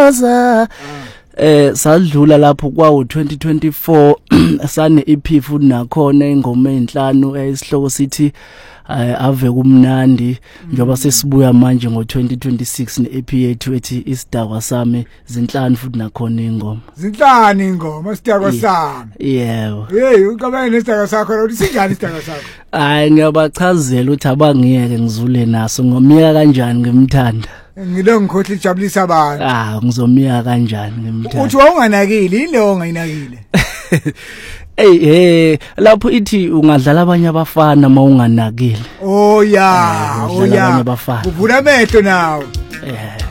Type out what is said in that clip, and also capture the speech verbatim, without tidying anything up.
Rosa eh sadlula lapho kwawo twenty twenty-four sane E P futhi nakhona ingoma ezinhlanu esihloko sithi ave kumnandi njoba sesibuya manje ngo twenty twenty-six ne E P yethu ethi isidakwa sami zinhlanu futhi nakhona ingoma zinhlanu ingoma isidakwa sami yebo hey uqabane nesidakwa sakho uthi sinjani isidakwa sakho hayi ngiyabachazela ukuthi abangiyeke ngizule naso ngomiyeka kanjani ngimthanda ngilo ngikhohle ijabulisa abantu ah ngizomiyeka kanjani ngimthanda uthi wawunganakile ileyo ongayinakile Hey hey lapho ithi ungadlala abanye abafana mawunganakile oh ya oh ya kuvula amehlo nawe eh